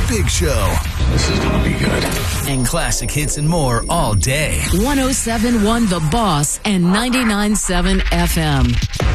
Big Show. This is going to be good. And classic hits and more all day. 107.1 The Boss and 99.7 FM.